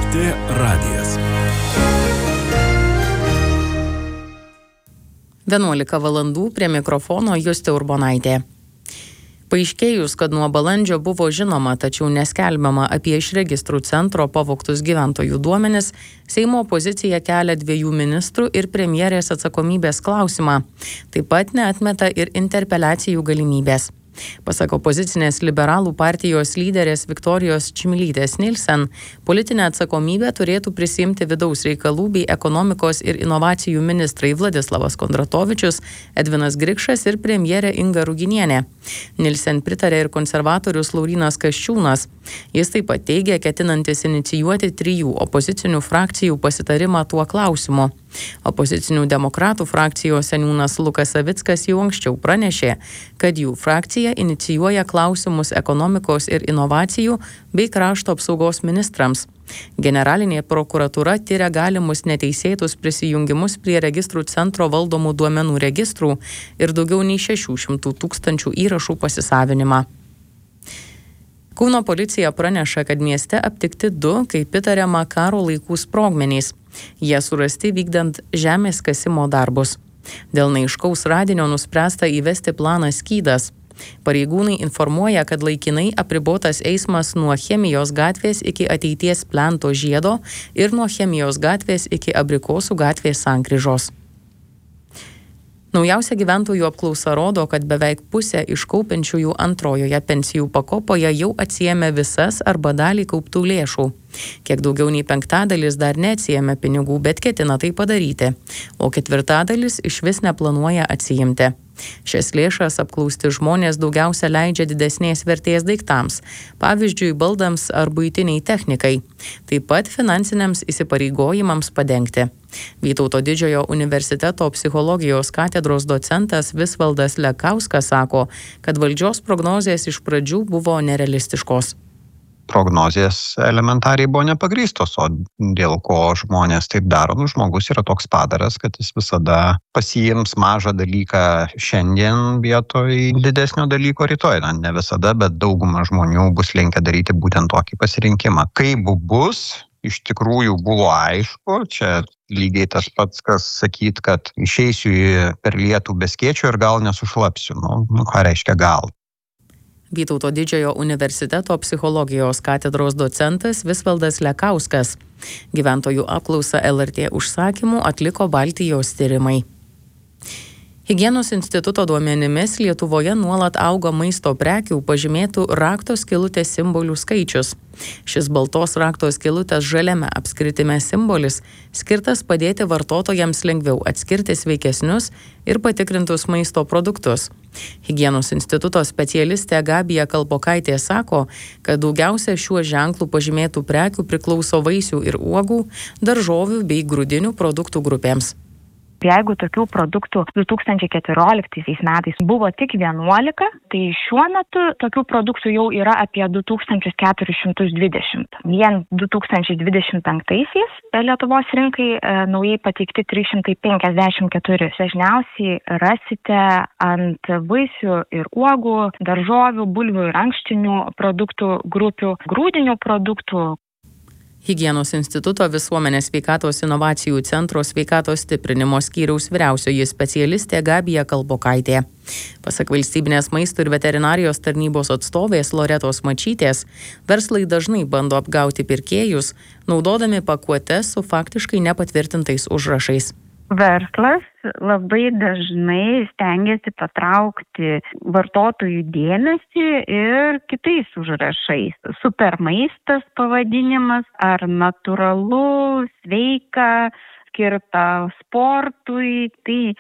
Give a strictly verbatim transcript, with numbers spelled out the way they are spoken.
T radijas. vienuolika valandų prie mikrofono Justė Urbonaitė. Paaiškėjus, kad nuo balandžio buvo žinoma, tačiau neskelbiama apie iš registrų centro pavogtus gyventojų duomenis, Seimo opozicija kelia dviejų ministrų ir premjerės atsakomybės klausimą. Taip pat neatmeta ir interpeliacijų galimybės. Pasak opozicinės liberalų partijos lyderės Viktorijos Čmilytės Nilsen, politinę atsakomybę turėtų prisiimti vidaus reikalų bei ekonomikos ir inovacijų ministrai Vladislavas Kondratovičius, Edvinas Grikšas ir premjerė Inga Ruginienė. Nilsen pritarė ir konservatorius Laurynas Kasčiūnas. Jis taip pat teigia, ketinantis inicijuoti trijų opozicinių frakcijų pasitarimą tuo klausimu. Opozicinių demokratų frakcijos seniūnas Lukas Savickas jau anksčiau pranešė, kad jų frakcija inicijuoja klausimus ekonomikos ir inovacijų bei krašto apsaugos ministrams. Generalinė prokuratūra tyria galimus neteisėtus prisijungimus prie registrų centro valdomų duomenų registrų ir daugiau nei šešių šimtų tūkstančių įrašų pasisavinimą. Kauno policija praneša, kad mieste aptikti du, kaip įtariama, karo laikų sprogmenys. Jie surasti vykdant žemės kasimo darbus. Dėl neaiškaus radinio nuspręsta įvesti planą Skydas. Pareigūnai informuoja, kad laikinai apribotas eismas nuo Chemijos gatvės iki Ateities plento žiedo ir nuo Chemijos gatvės iki Abrikosų gatvės sankryžos. Naujausia gyventojų apklausa rodo, kad beveik pusė iš kaupiančiųjų antrojoje pensijų pakopoje jau atsiėmė visas arba dalį kauptų lėšų. Kiek daugiau nei penktadalis dar neatsiėmė pinigų, bet ketina tai padaryti, o ketvirtadalis išvis neplanuoja atsiimti. Šias lėšas apklausti žmonės daugiausia leidžia didesnės vertės daiktams, pavyzdžiui, baldams ar buitiniai technikai, taip pat finansiniams įsipareigojimams padengti. Vytauto Didžiojo universiteto psichologijos katedros docentas Visvaldas Lekauskas sako, kad valdžios prognozės iš pradžių buvo nerealistiškos. Prognozijas elementariai buvo nepagrįstos, o dėl ko žmonės taip daro, nu, žmogus yra toks padaras, kad jis visada pasiims mažą dalyką šiandien vietoj didesnio dalyko rytoj. Na, ne visada, bet dauguma žmonių bus linkę daryti būtent tokį pasirinkimą. Kaip bus, iš tikrųjų buvo aišku, čia lygiai tas pats, kas sakyt, kad išeisiu per lietų be skėčio ir gal nesušlapsiu. Nu, nu ką reiškia gal? Vytauto Didžiojo universiteto psichologijos katedros docentas Visvaldas Lekauskas. Gyventojų apklausą L R T užsakymu atliko Baltijos tyrimai. Higienos instituto duomenimis Lietuvoje nuolat auga maisto prekių pažymėtų rakto skylutės simbolių skaičius. Šis baltos rakto skylutės žaliame apskritime simbolis skirtas padėti vartotojams lengviau atskirti sveikesnius ir patikrintus maisto produktus. Higienos instituto specialistė Gabija Kalpokaitė sako, kad daugiausia šiuo ženklu pažymėtų prekių priklauso vaisių ir uogų, daržovių bei grūdinių produktų grupėms. Jeigu tokių produktų du tūkstančiai keturioliktaisiais metais buvo tik vienuolika, tai šiuo metu tokių produktų jau yra apie du tūkstančius keturis šimtus dvidešimt. Vien du tūkstančiai dvidešimt penktaisiais Lietuvos rinkai e, naujai pateikti trys šimtai penkiasdešimt keturi. Dažniausiai rasite ant vaisių ir uogų, daržovių, bulvių ir ankštinių produktų grupių, grūdinių produktų. Higienos instituto visuomenės sveikatos inovacijų centro sveikatos stiprinimo skyriaus vyriausioji specialistė Gabija Kalpokaitė. Pasak valstybinės maisto ir veterinarijos tarnybos atstovės Loretos Mačytės, verslai dažnai bando apgauti pirkėjus, naudodami pakuotes su faktiškai nepatvirtintais užrašais. Verslas labai dažnai stengiasi patraukti vartotojų dėmesį ir kitais užrašais. Super maistas pavadinimas ar natūralu, sveika, skirta sportui. Tai